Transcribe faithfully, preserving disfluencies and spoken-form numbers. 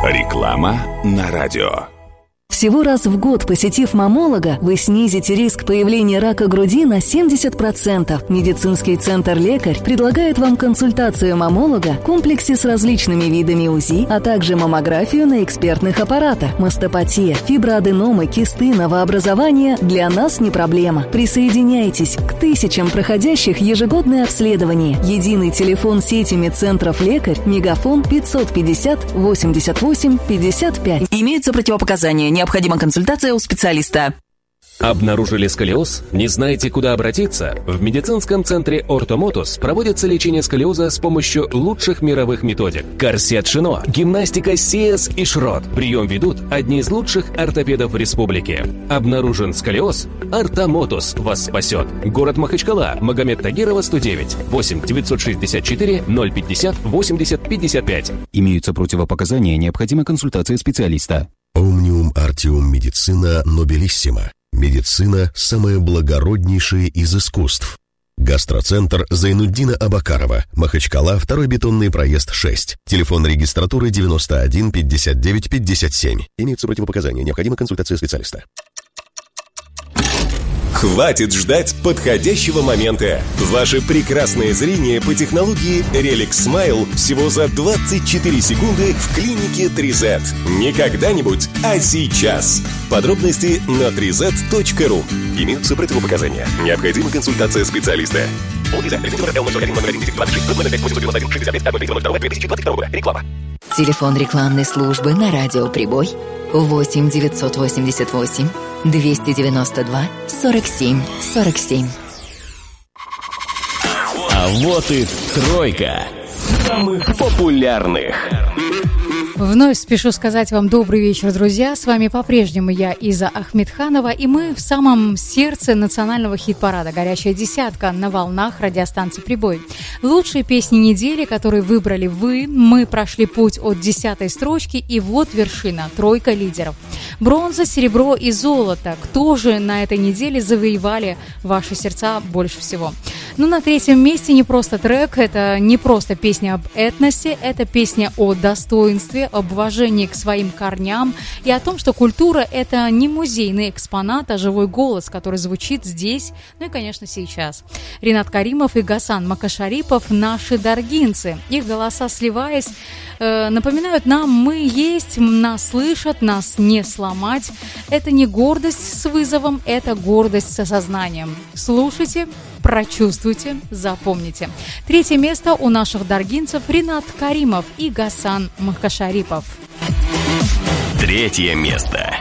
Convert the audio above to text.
Реклама на радио. Всего раз в год, посетив маммолога, вы снизите риск появления рака груди на семьдесят процентов. Медицинский центр «Лекарь» предлагает вам консультацию маммолога в комплексе с различными видами УЗИ, а также маммографию на экспертных аппаратах. Мастопатия, фиброаденомы, кисты, новообразования – для нас не проблема. Присоединяйтесь к тысячам проходящих ежегодное обследование. Единый телефон сети медцентров «Лекарь» мегафон пятьсот пятьдесят восемьдесят восемь пятьдесят пять. Имеются противопоказания. Необходима консультация у специалиста. Обнаружили сколиоз? Не знаете, куда обратиться? В медицинском центре «Ортомотус» проводится лечение сколиоза с помощью лучших мировых методик. Корсет Шино, гимнастика Сиэс и Шрот. Прием ведут одни из лучших ортопедов в республике. Обнаружен сколиоз? «Ортомотус» вас спасет. Город Махачкала, Магомед Тагирова, сто девять, восемь девятьсот шестьдесят четыре ноль пятьдесят восемьдесят пятьдесят пять. Имеются противопоказания, необходима консультация специалиста. Omnium Artium Medicina Nobelissima. Медицина – самое благороднейшее из искусств. Гастроцентр Зайнуддина Абакарова, Махачкала, второй бетонный проезд шесть. Телефон регистратуры девяносто один пятьдесят девять пятьдесят семь. Имеются противопоказания, необходима консультация специалиста. Хватит ждать подходящего момента. Ваше прекрасное зрение по технологии Relic Smile всего за двадцать четыре секунды в клинике три зет. Не когда-нибудь, а сейчас. Подробности на три зет точка ру. Имеются противопоказания. Необходима консультация специалиста. Реклама. Телефон рекламной службы на радио «Прибой» восемь девятьсот восемьдесят восемь двести девяносто два сорок семь сорок семь. А вот и тройка самых популярных. Вновь спешу сказать вам добрый вечер, друзья. С вами по-прежнему я, Иза Ахмедханова, и мы в самом сердце национального хит-парада «Горячая десятка» на волнах радиостанции «Прибой». Лучшие песни недели, которые выбрали вы. Мы прошли путь от десятой строчки, и вот вершина, тройка лидеров. Бронза, серебро и золото. Кто же на этой неделе завоевали ваши сердца больше всего? Ну, на третьем месте не просто трек, это не просто песня об этносе, это песня о достоинстве, об уважении к своим корням и о том, что культура – это не музейный экспонат, а живой голос, который звучит здесь, ну и, конечно, сейчас. Ринат Каримов и Гасан Макашарипов – наши даргинцы. Их голоса, сливаясь, э, напоминают нам: мы есть, нас слышат, нас не сломать. Это не гордость с вызовом, это гордость с осознанием. Слушайте, прочувствуйте, запомните. Третье место у наших даргинцев — Ринат Каримов и Гасан Макашарипов. Третье место.